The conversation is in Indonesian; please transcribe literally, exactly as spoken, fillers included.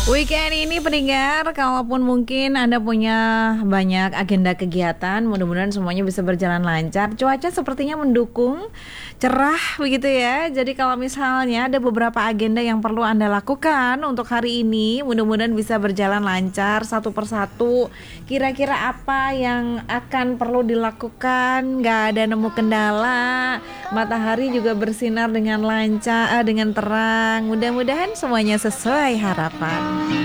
Weekend ini pendengar, kalaupun mungkin Anda punya banyak agenda kegiatan, mudah-mudahan semuanya bisa berjalan lancar. Cuaca sepertinya mendukung, cerah begitu ya. Jadi kalau misalnya ada beberapa agenda yang perlu Anda lakukan untuk hari ini, mudah-mudahan bisa berjalan lancar satu persatu. Kira-kira apa yang akan perlu dilakukan? Gak ada nemu kendala. Matahari juga bersinar dengan lancar, eh, dengan terang. Mudah-mudahan semuanya sesuai harapan.